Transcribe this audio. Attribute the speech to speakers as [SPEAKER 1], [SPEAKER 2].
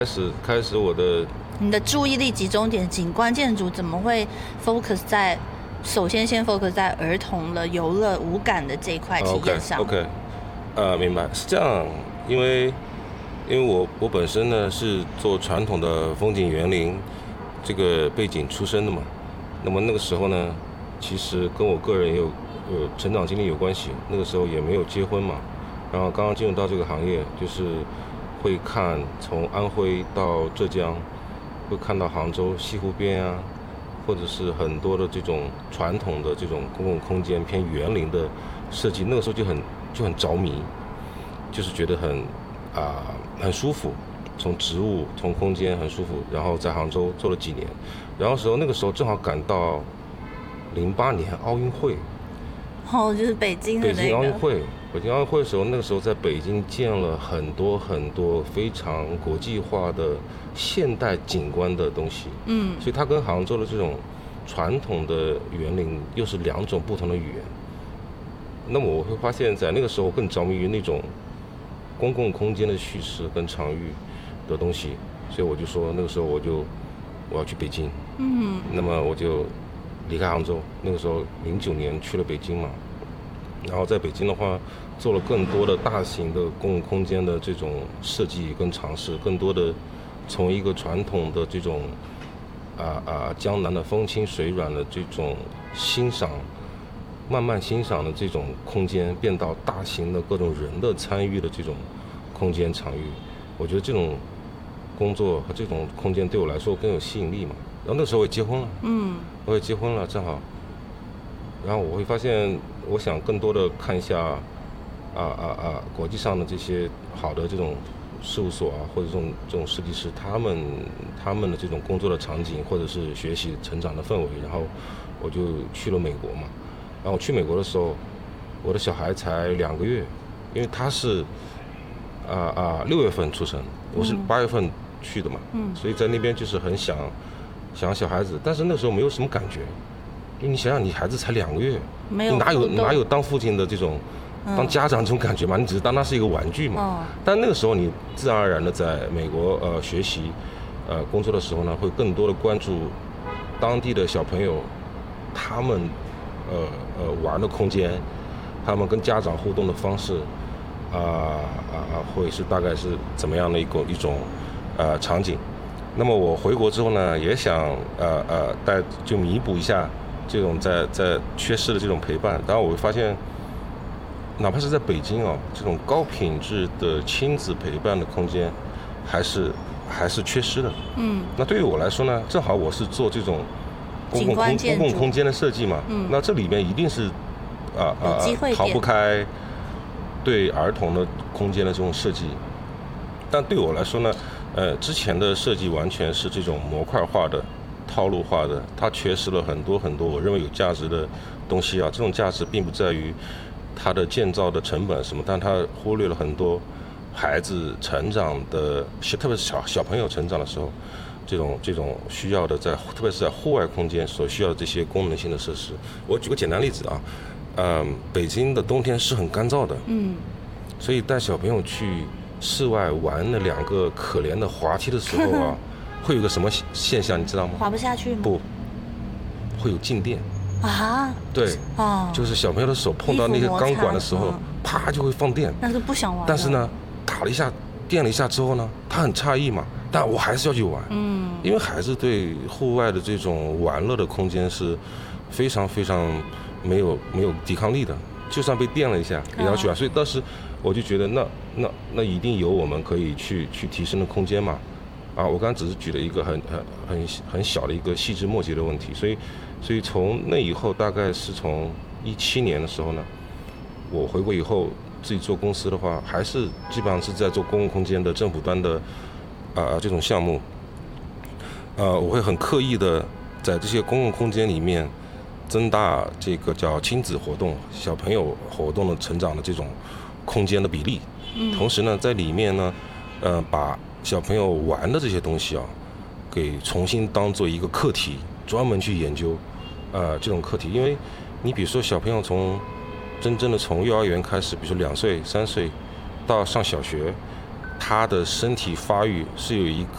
[SPEAKER 1] 开始我的
[SPEAKER 2] 你的注意力集中点，景观建筑怎么会 focus 在首先 focus 在儿童的游乐无感的这一块体验上。
[SPEAKER 1] OK， 明白，是这样，因为我本身呢是做传统的风景园林这个背景出身的嘛，那么那个时候呢，其实跟我个人也有成长经历有关系，那个时候也没有结婚嘛，然后刚刚进入到这个行业，就是会看从安徽到浙江，会看到杭州西湖边啊，或者是很多的这种传统的这种公共空间偏园林的设计，那个时候就很着迷，就是觉得很舒服，从植物从空间很舒服，然后在杭州做了几年，然后那个时候正好赶到08年奥运会，
[SPEAKER 2] 就是北京的那个
[SPEAKER 1] 北京奥运会。北京奥运会的时候，那个时候在北京建了很多非常国际化的现代景观的东西，所以它跟杭州的这种传统的园林又是两种不同的语言。那么我会发现，在那个时候更着迷于那种公共空间的叙事跟场域的东西，所以我就说那个时候我要去北京，那么我就离开杭州，那个时候09年去了北京嘛。然后在北京的话，做了更多的大型的公共空间的这种设计跟尝试，更多的从一个传统的这种江南的风清水软的这种慢慢欣赏的这种空间，变到大型的各种人的参与的这种空间场域。我觉得这种工作和这种空间对我来说更有吸引力嘛。然后那时候我也结婚了，我也结婚了，正好。然后我会发现，我想更多的看一下国际上的这些好的这种事务所啊，或者这种设计师，他们的这种工作的场景，或者是学习成长的氛围。然后我就去了美国嘛。然后我去美国的时候，我的小孩才2个月，因为他是6月份出生，我是8月份去的嘛，所以在那边就是很想小孩子，但是那时候没有什么感觉。因为你想想，你孩子才2个月，
[SPEAKER 2] 你
[SPEAKER 1] 哪有当父亲的这种，当家长这种感觉嘛？你只是当他是一个玩具嘛。但那个时候你自然而然的在美国学习，工作的时候呢，会更多的关注当地的小朋友，他们玩的空间，他们跟家长互动的方式，会是大概是怎么样的一种场景。那么我回国之后呢，也想就弥补一下这种在缺失的这种陪伴。然后我会发现，哪怕是在北京这种高品质的亲子陪伴的空间还是缺失的。那对于我来说呢，正好我是做这种公共空间的设计嘛，那这里面一定是逃不开对儿童的空间的这种设计。但对我来说呢，之前的设计完全是这种模块化的、套路化的，它缺失了很多我认为有价值的东西啊。这种价值并不在于它的建造的成本什么，但它忽略了很多孩子成长的，特别是小朋友成长的时候，这种需要的，特别是在户外空间所需要的这些功能性的设施。我举个简单例子啊，北京的冬天是很干燥的，所以带小朋友去室外玩那2个可怜的滑梯的时候啊，会有个什么现象，你知道吗？
[SPEAKER 2] 滑不下去吗？
[SPEAKER 1] 不，会有静电
[SPEAKER 2] 啊。
[SPEAKER 1] 对，就是小朋友的手碰到那些钢管的时候，啪就会放电。
[SPEAKER 2] 那就不想玩了。
[SPEAKER 1] 但是呢，电了一下之后呢，他很诧异嘛，但我还是要去玩。因为孩子对户外的这种玩乐的空间是非常没有抵抗力的，就算被电了一下也要去玩。所以当时我就觉得那一定有我们可以去提升的空间嘛。我刚刚只是举了一个很小的一个细枝末节的问题。所以从那以后，大概是从17年的时候呢，我回国以后自己做公司的话，还是基本上是在做公共空间的政府端的这种项目。我会很刻意的在这些公共空间里面增大这个叫亲子活动、小朋友活动的成长的这种空间的比例。同时呢，在里面呢，把小朋友玩的这些东西给重新当做一个课题，专门去研究这种课题。因为你比如说小朋友真正的从幼儿园开始，比如说2岁、3岁到上小学，他的身体发育是有一